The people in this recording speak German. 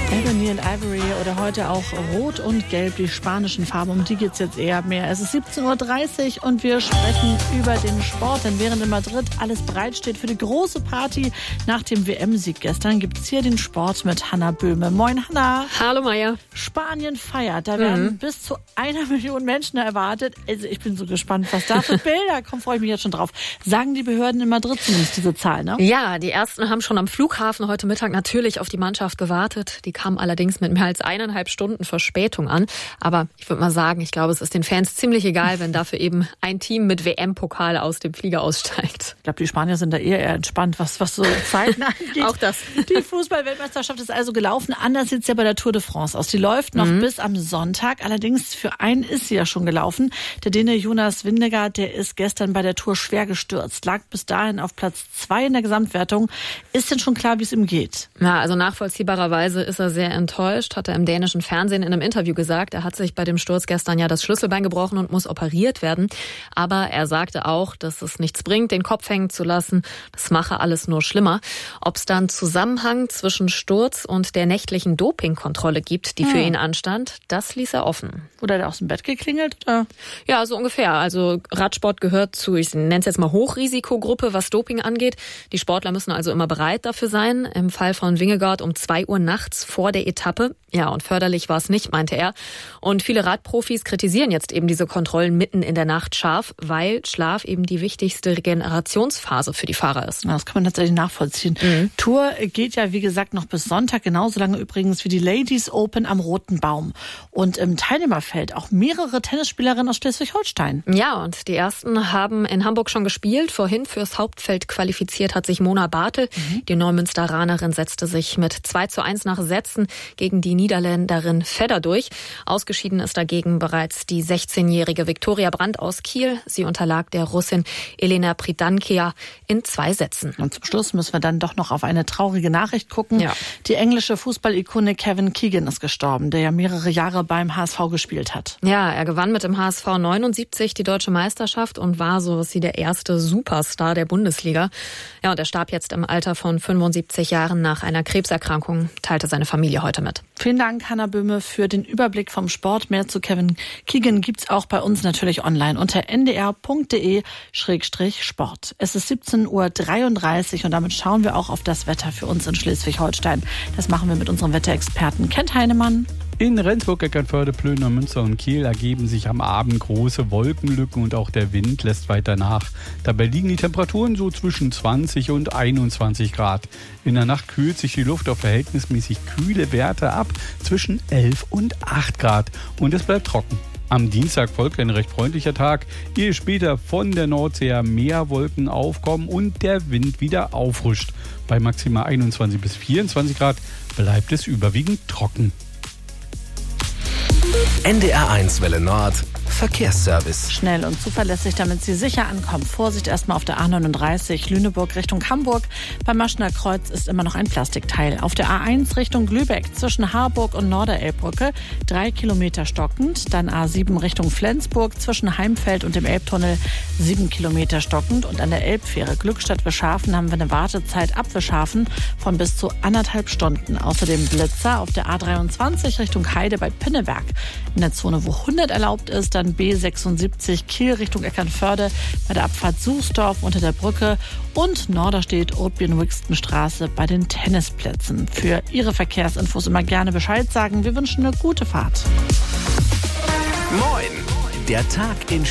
Ebony and Ivory oder heute auch Rot und Gelb, die spanischen Farben, um die geht es jetzt eher mehr. Es ist 17:30 Uhr und wir sprechen über den Sport, denn während in Madrid alles bereitsteht für die große Party nach dem WM-Sieg gestern, gibt es hier den Sport mit Hanna Böhme. Moin Hanna. Hallo Maja. Spanien feiert, da werden bis zu 1 Million Menschen erwartet. Also ich bin so gespannt, was da für Bilder kommen, freue ich mich jetzt schon drauf. Sagen die Behörden in Madrid zumindest diese Zahl, ne? Ja, die ersten haben schon am Flughafen heute Mittag natürlich auf die Mannschaft gewartet. Die kam allerdings mit mehr als 1,5 Stunden Verspätung an. Aber ich würde mal sagen, ich glaube, es ist den Fans ziemlich egal, wenn dafür eben ein Team mit WM-Pokal aus dem Flieger aussteigt. Ich glaube, die Spanier sind da eher entspannt, was so Zeiten angeht. Auch das. Die Fußball-Weltmeisterschaft ist also gelaufen. Anders sieht es ja bei der Tour de France aus. Die läuft noch bis am Sonntag. Allerdings für einen ist sie ja schon gelaufen. Der Däne Jonas Vingegaard, der ist gestern bei der Tour schwer gestürzt. Lag bis dahin auf Platz 2 in der Gesamtwertung. Ist denn schon klar, wie es ihm geht? Ja, also nachvollziehbarerweise ist er sehr enttäuscht, hat er im dänischen Fernsehen in einem Interview gesagt. Er hat sich bei dem Sturz gestern ja das Schlüsselbein gebrochen und muss operiert werden. Aber er sagte auch, dass es nichts bringt, den Kopf hängen zu lassen. Das mache alles nur schlimmer. Ob es dann Zusammenhang zwischen Sturz und der nächtlichen Dopingkontrolle gibt, die für ihn anstand, das ließ er offen. Wurde er aus dem Bett geklingelt? Oder? Ja, so ungefähr. Also Radsport gehört zu, ich nenne es jetzt mal Hochrisikogruppe, was Doping angeht. Die Sportler müssen also immer bereit dafür sein. Im Fall von Vingegaard um 2 Uhr nachts vor der Etappe. Ja, und förderlich war es nicht, meinte er. Und viele Radprofis kritisieren jetzt eben diese Kontrollen mitten in der Nacht scharf, weil Schlaf eben die wichtigste Regenerationsphase für die Fahrer ist. Ja, das kann man tatsächlich nachvollziehen. Tour geht ja, wie gesagt, noch bis Sonntag, genauso lange übrigens wie die Ladies Open am Roten Baum. Und im Teilnehmerfeld auch mehrere Tennisspielerinnen aus Schleswig-Holstein. Ja, und die ersten haben in Hamburg schon gespielt. Vorhin fürs Hauptfeld qualifiziert hat sich Mona Bartel. Die Neumünsteranerin setzte sich mit 2:1 nach Sätzen gegen die Niederländerin Fedder durch. Ausgeschieden ist dagegen bereits die 16-jährige Viktoria Brandt aus Kiel. Sie unterlag der Russin Elena Pridankea in 2 Sätzen. Und zum Schluss müssen wir dann doch noch auf eine traurige Nachricht gucken. Ja. Die englische Fußballikone Kevin Keegan ist gestorben, der ja mehrere Jahre beim HSV gespielt hat. Ja, er gewann mit dem HSV 79 die deutsche Meisterschaft und war so was wie der erste Superstar der Bundesliga. Ja, und er starb jetzt im Alter von 75 Jahren nach einer Krebserkrankung, teilte seine Familie heute mit. Vielen Dank, Hanna Böhme, für den Überblick vom Sport. Mehr zu Kevin Keegan gibt's auch bei uns natürlich online unter ndr.de/sport. Es ist 17:33 Uhr und damit schauen wir auch auf das Wetter für uns in Schleswig-Holstein. Das machen wir mit unserem Wetterexperten Kent Heinemann. In Rendsburg, Eckernförde, Plöner, Münster und Kiel ergeben sich am Abend große Wolkenlücken und auch der Wind lässt weiter nach. Dabei liegen die Temperaturen so zwischen 20 und 21 Grad. In der Nacht kühlt sich die Luft auf verhältnismäßig kühle Werte ab, zwischen 11 und 8 Grad. Und es bleibt trocken. Am Dienstag folgt ein recht freundlicher Tag, ehe später von der Nordsee her mehr Wolken aufkommen und der Wind wieder auffrischt. Bei maximal 21 bis 24 Grad bleibt es überwiegend trocken. NDR1 Welle Nord Verkehrsservice. Schnell und zuverlässig, damit Sie sicher ankommen. Vorsicht erstmal auf der A39 Lüneburg Richtung Hamburg. Beim Maschener Kreuz ist immer noch ein Plastikteil. Auf der A1 Richtung Lübeck zwischen Harburg und Norderelbbrücke 3 Kilometer stockend. Dann A7 Richtung Flensburg zwischen Heimfeld und dem Elbtunnel 7 Kilometer stockend. Und an der Elbfähre Glückstadt-Wischhafen haben wir eine Wartezeit ab Wischhafen von bis zu 1,5 Stunden. Außerdem Blitzer auf der A23 Richtung Heide bei Pinneberg. In der Zone, wo 100 erlaubt ist, dann B76 Kiel Richtung Eckernförde bei der Abfahrt Sußdorf unter der Brücke und Norderstedt Opion-Wixton-Straße bei den Tennisplätzen. Für Ihre Verkehrsinfos immer gerne Bescheid sagen. Wir wünschen eine gute Fahrt. Moin! Der Tag in